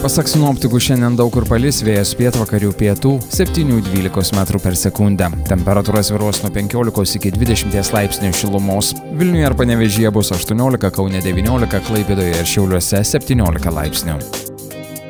Pasak sinoptikų, šiandien daug kur palis, vėjas pietvakarių pietų 7–12 m/s. Temperatūra svyruos nuo 15 iki 20 laipsnių šilumos. Vilniuje ar Panevėžyje bus 18, Kaune 19, Klaipėdoje ir Šiauliuose 17 laipsnių.